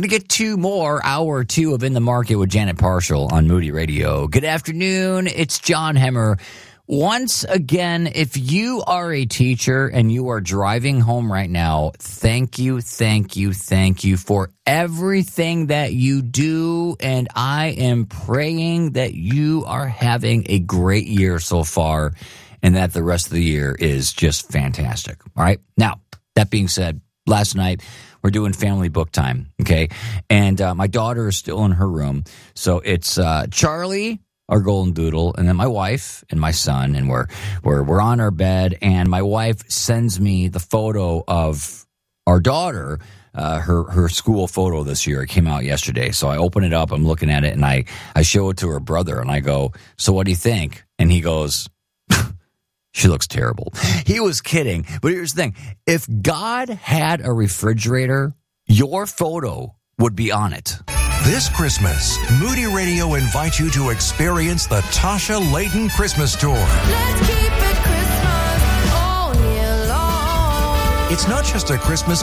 Going to get two more, hour two of In the Market with Janet Parshall on Moody Radio. Good afternoon. It's John Hemmer. Once again, if you are a teacher and you are driving home right now, thank you for everything that you do. And I am praying that you are having a great year so far and that the rest of the year is just fantastic. All right. Now, that being said, last night we're doing family book time. Okay. And my daughter is still in her room. So it's Charlie, our golden doodle, and then my wife and my son, and we're on our bed, and my wife sends me the photo of our daughter, her school photo this year. It came out yesterday. So I open it up, I'm looking at it, and I show it to her brother, and I go, "So what do you think?" And he goes, "She looks terrible." He was kidding. But here's the thing. If God had a refrigerator, your photo would be on it. This Christmas, Moody Radio invites you to experience the Tasha Layton Christmas Tour. Let's keep it Christmas all year long. It's not just a Christmas